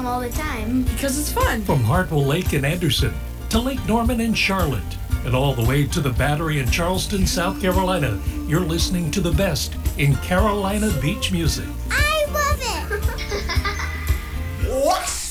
come all the time. Because it's fun. From Hartwell Lake in Anderson to Lake Norman in Charlotte and all the way to the Battery in Charleston, South Carolina, you're listening to the best in Carolina beach music. I love it! What?